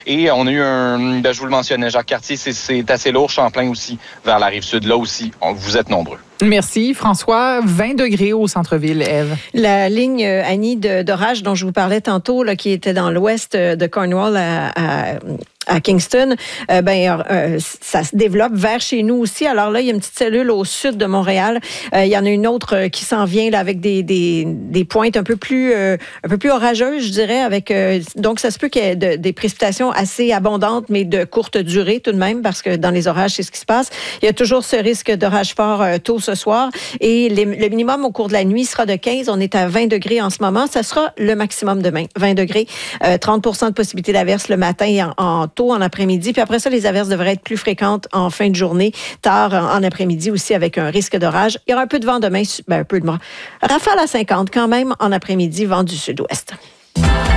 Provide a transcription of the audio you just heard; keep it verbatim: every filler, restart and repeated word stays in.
Et on a eu un, ben, je vous le mentionnais, Jacques-Cartier, c'est, c'est assez lourd. Champlain aussi, vers la Rive-Sud. Là aussi, on, vous êtes nombreux. Merci, François. vingt degrés au centre-ville, Ève. La ligne, euh, Annie, de, d'orage dont je vous parlais tantôt, là, qui était dans l'ouest de Cornwall à, à à Kingston, euh, ben euh, ça se développe vers chez nous aussi. Alors là, il y a une petite cellule au sud de Montréal. Euh, il y en a une autre euh, qui s'en vient là, avec des, des, des pointes un peu plus euh, un peu plus orageuses, je dirais. Avec euh, donc ça se peut qu'il y ait de, des précipitations assez abondantes, mais de courte durée tout de même, parce que dans les orages, c'est ce qui se passe. Il y a toujours ce risque d'orage fort euh, tôt ce soir. Et les, le minimum au cours de la nuit sera de quinze. On est à vingt degrés en ce moment. Ça sera le maximum demain, vingt degrés. Euh, trente pour cent de possibilité d'averse le matin et en, en tôt en après-midi. Puis après ça, les averses devraient être plus fréquentes en fin de journée, tard en après-midi aussi avec un risque d'orage. Il y aura un peu de vent demain, ben un peu de vent. Rafale à cinquante quand même en après-midi, vent du sud-ouest.